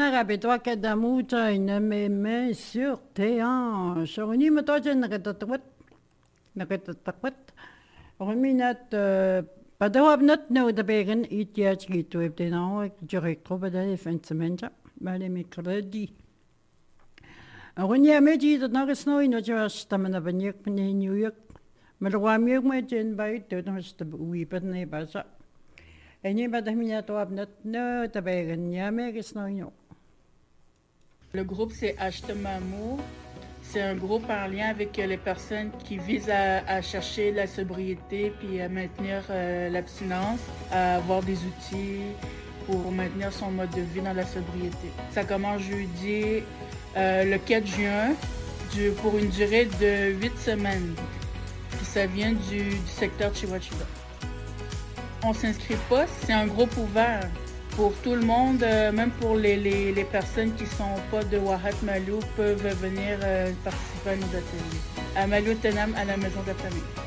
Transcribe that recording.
rappelle-toi que Damuta, il ne met main sur tes hanches. On y met toi, je ne répète pas. Ruminat, pas de wabnat, no, de begen, it yet, to have the now, direct over the defense manager, by the mercredi. On y a made that no snow in the stamina of New York. Malwamiok, my gin by to the weep at neighbors. Anybody to have not no, the begen, Yamek is no. Le groupe, c'est Ashtemamo. C'est un groupe en lien avec les personnes qui visent à chercher la sobriété puis à maintenir l'abstinence, à avoir des outils pour maintenir son mode de vie dans la sobriété. Ça commence jeudi le 4 juin pour une durée de 8 semaines. Puis ça vient du secteur Chihuahua. On ne s'inscrit pas, c'est un groupe ouvert. Pour tout le monde, même pour les personnes qui ne sont pas de Wahat Malou, peuvent venir participer à nos ateliers. À Malou Tenam, à la Maison de la Famille.